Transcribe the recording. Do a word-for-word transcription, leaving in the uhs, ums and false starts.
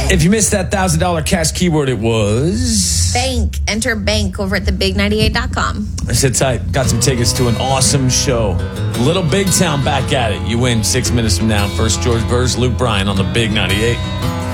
If you missed that one thousand dollars cash keyword, it was... Bank. Enter bank over at the big ninety-eight dot com. Sit tight. Got some tickets to an awesome show. Little Big Town back at it. You win six minutes from now. First, George Burrs, Luke Bryan on the Big ninety-eight.